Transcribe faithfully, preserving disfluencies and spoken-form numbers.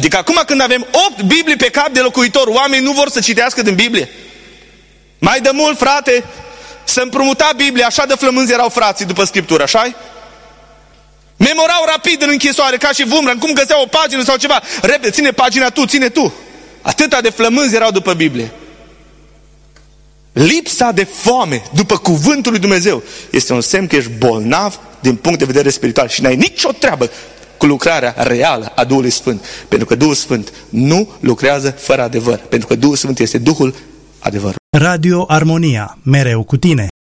Adică acum când avem opt Biblii pe cap de locuitor, oamenii nu vor să citească din Biblie? Mai de mult, frate, să împrumuta Biblia, așa de flămânzi erau frații după Scriptură, așa-i? Memorau rapid în închisoare, ca și Vumran, cum găseau o pagină sau ceva. Repede, ține pagina tu, ține tu. Atâta de flămânzi erau după Biblie. Lipsa de foame după cuvântul lui Dumnezeu este un semn că ești bolnav din punct de vedere spiritual și n-ai nicio treabă cu lucrarea reală a Duhului Sfânt. Pentru că Duhul Sfânt nu lucrează fără adevăr. Pentru că Duhul Sfânt este Duhul adevărului. Radio Armonia, mereu cu tine.